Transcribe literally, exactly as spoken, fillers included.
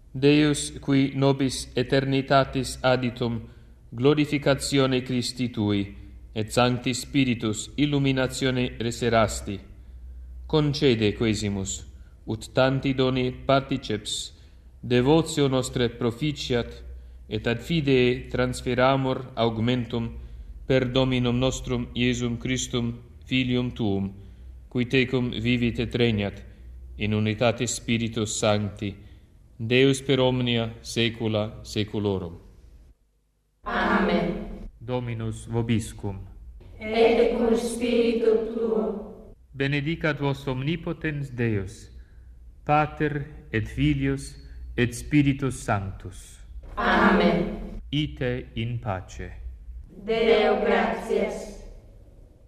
Deus, qui nobis eternitatis aditum, glorificatione Christi Tui, et Sancti Spiritus illuminatione reserasti, concede quesimus, ut tanti doni particeps, devotio nostre proficiat, et ad fide transferamur augmentum per Dominum nostrum Iesum Christum, Filium Tuum, qui tecum vivit et regnat, in unitate Spiritus Sancti, Deus per omnia saecula saeculorum. Amen. Dominus vobiscum. Et cum spiritu tuo. Benedicat vos omnipotens Deus, Pater et Filius et Spiritus Sanctus. Amen. Ite in pace. Deo gratias.